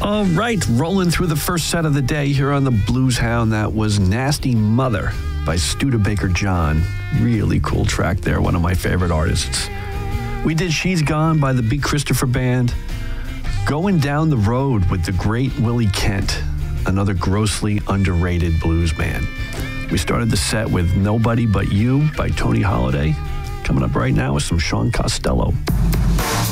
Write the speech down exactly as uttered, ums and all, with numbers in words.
All right, rolling through the first set of the day here on the Blues Hound. That was Nasty Mother by Studebaker John. Really cool track there, one of my favorite artists. We did She's Gone by the Big Christopher Band. Going Down the Road with the great Willie Kent, another grossly underrated blues man. We started the set with Nobody But You by Tony Holiday. Coming up right now is some Sean Costello.